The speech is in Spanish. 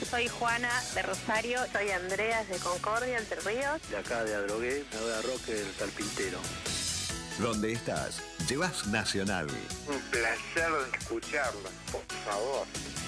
soy Juana de Rosario. Soy Andrea de Concordia, Entre Ríos. De acá de Adrogué, me voy a Roque del Carpintero. ¿Dónde estás? Llevas Nacional. Un placer escucharlo, por favor.